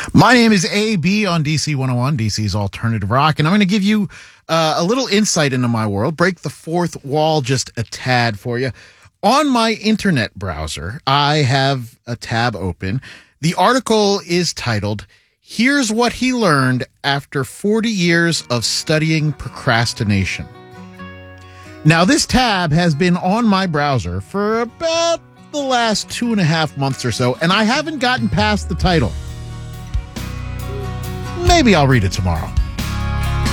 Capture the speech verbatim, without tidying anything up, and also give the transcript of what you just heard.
My name is A B on D C one oh one, D C's Alternative Rock, and I'm going to give you uh, a little insight into my world, break the fourth wall just a tad for you. On my internet browser, I have a tab open. The article is titled, "Here's What He Learned After forty years of Studying Procrastination." Now, this tab has been on my browser for about the last two and a half months or so, and I haven't gotten past the title. Maybe I'll read it tomorrow.